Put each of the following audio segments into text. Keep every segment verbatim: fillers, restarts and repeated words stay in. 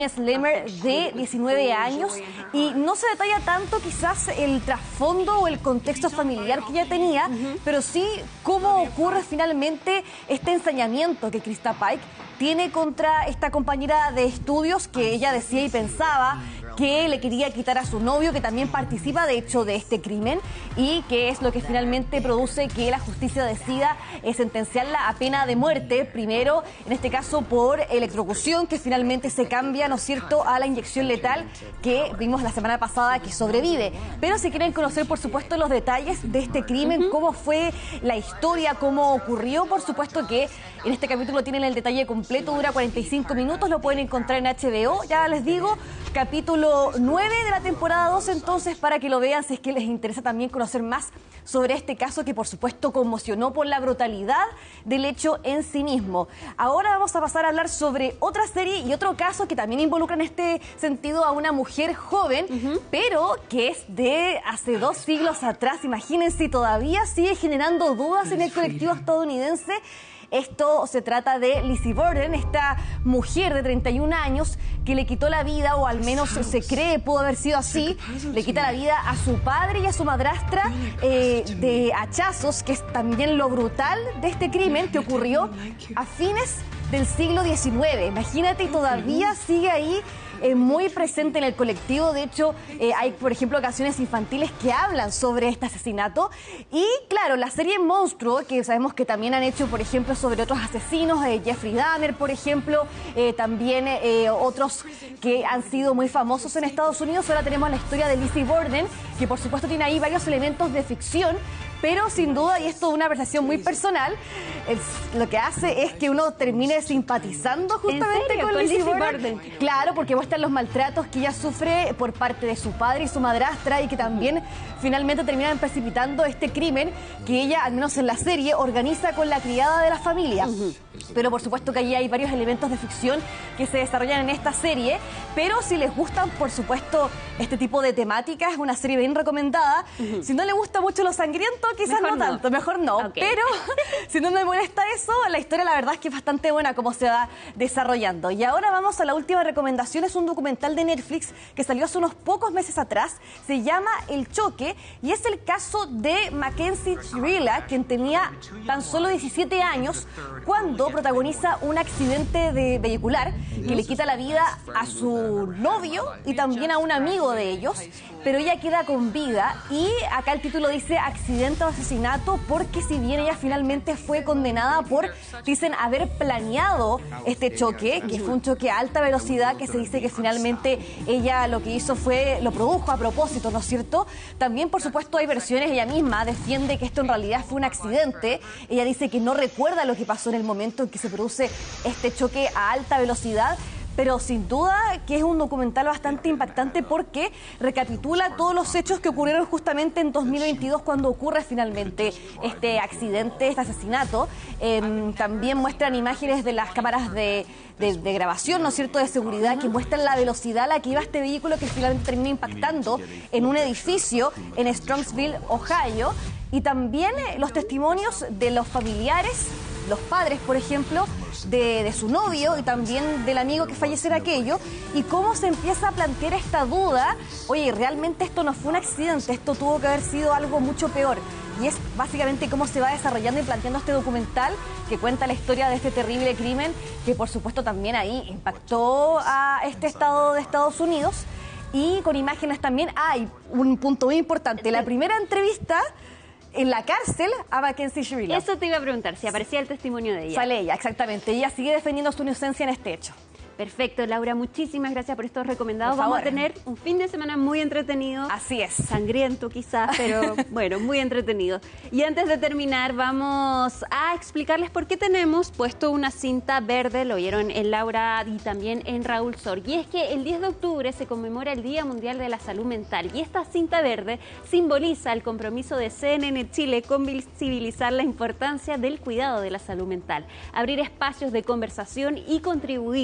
Slammer de diecinueve años y no se detalla tanto quizás el trasfondo o el contexto familiar que ella tenía, uh-huh. pero sí cómo ocurre finalmente este ensañamiento que Krista Pike tiene contra esta compañera de estudios que ella decía y pensaba que le quería quitar a su novio, que también participa de hecho de este crimen y que es lo que finalmente produce que la justicia decida eh, sentenciarla a pena de muerte, primero en este caso por electrocución, que finalmente se cambia, ¿no es cierto?, a la inyección letal que vimos la semana pasada que sobrevive. Pero si quieren conocer por supuesto los detalles de este crimen, uh-huh. cómo fue la historia, cómo ocurrió, por supuesto que en este capítulo tienen el detalle completo, dura cuarenta y cinco minutos, lo pueden encontrar en H B O, ya les digo, capítulo nueve de la temporada dos, entonces para que lo vean si es que les interesa también conocer más sobre este caso que por supuesto conmocionó por la brutalidad del hecho en sí mismo. Ahora vamos a pasar a hablar sobre otra serie y otro caso que también involucra en este sentido a una mujer joven, uh-huh. pero que es de hace dos siglos atrás. Imagínense, todavía sigue generando dudas en el colectivo estadounidense. Esto se trata de Lizzie Borden, esta mujer de treinta y un años que le quitó la vida, o al menos se cree pudo haber sido así, le quita la vida a su padre y a su madrastra eh, de hachazos, que es también lo brutal de este crimen que ocurrió a fines del siglo diecinueve. Imagínate, y todavía sigue ahí Eh, muy presente en el colectivo. De hecho, eh, hay, por ejemplo, canciones infantiles que hablan sobre este asesinato. Y, claro, la serie Monstruo, que sabemos que también han hecho, por ejemplo, sobre otros asesinos, eh, Jeffrey Dahmer, por ejemplo, eh, también eh, otros que han sido muy famosos en Estados Unidos. Ahora tenemos la historia de Lizzie Borden, que, por supuesto, tiene ahí varios elementos de ficción, pero sin duda, y esto es una apreciación muy personal, es, lo que hace es que uno termine simpatizando justamente con, con Lizzie Borden. Borden. Claro, porque muestran los maltratos que ella sufre por parte de su padre y su madrastra y que también finalmente terminan precipitando este crimen que ella, al menos en la serie, organiza con la criada de la familia. Uh-huh. Pero por supuesto que allí hay varios elementos de ficción que se desarrollan en esta serie, pero si les gustan, por supuesto, este tipo de temáticas, es una serie bien recomendada. Uh-huh. Si no le gusta mucho lo sangriento, quizás mejor no tanto, no. mejor no, okay. Pero si no me molesta eso, la historia la verdad es que es bastante buena cómo se va desarrollando. Y ahora vamos a la última recomendación, es un documental de Netflix que salió hace unos pocos meses atrás, se llama El Choque y es el caso de Mackenzie Chirila, quien tenía tan solo diecisiete años cuando protagoniza un accidente de vehicular que le quita la vida a su novio y también a un amigo de ellos, pero ella queda con vida y acá el título dice accidente o asesinato porque si bien ella finalmente fue condenada por, dicen, haber planeado este choque, que fue un choque a alta velocidad, que se dice que finalmente ella lo que hizo fue, lo produjo a propósito, ¿no es cierto? También, por supuesto, hay versiones, ella misma defiende que esto en realidad fue un accidente, ella dice que no recuerda lo que pasó en el momento en que se produce este choque a alta velocidad, pero sin duda que es un documental bastante impactante porque recapitula todos los hechos que ocurrieron justamente en dos mil veintidós cuando ocurre finalmente este accidente, este asesinato. Eh, también muestran imágenes de las cámaras de, de, de grabación, ¿no es cierto?, de seguridad, que muestran la velocidad a la que iba este vehículo que finalmente termina impactando en un edificio en Strongsville, Ohio. Y también eh, los testimonios de los familiares, los padres, por ejemplo, de, de su novio y también del amigo que falleció en aquello, y cómo se empieza a plantear esta duda, oye, realmente esto no fue un accidente, esto tuvo que haber sido algo mucho peor. Y es básicamente cómo se va desarrollando y planteando este documental que cuenta la historia de este terrible crimen que por supuesto también ahí impactó a este estado de Estados Unidos, y con imágenes también. Hay un punto muy importante, la primera entrevista en la cárcel a Mackenzie Chirila. Eso te iba a preguntar, si aparecía el testimonio de ella. Sale ella, exactamente. Ella sigue defendiendo su inocencia en este hecho. Perfecto, Laura, muchísimas gracias por estos recomendados. Vamos a tener un fin de semana muy entretenido. Así es. Sangriento quizás, pero bueno, muy entretenido. Y antes de terminar, vamos a explicarles por qué tenemos puesto una cinta verde. Lo vieron en Laura y también en Raúl Sor. Y es que el diez de octubre se conmemora el Día Mundial de la Salud Mental. Y esta cinta verde simboliza el compromiso de C N N Chile con visibilizar la importancia del cuidado de la salud mental, abrir espacios de conversación y contribuir a derribar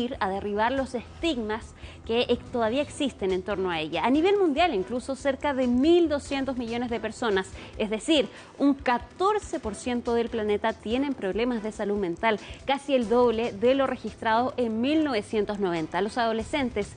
derribar los estigmas que todavía existen en torno a ella. A nivel mundial, incluso cerca de mil doscientos millones de personas, es decir, un catorce por ciento del planeta tienen problemas de salud mental, casi el doble de lo registrado en mil novecientos noventa. Los adolescentes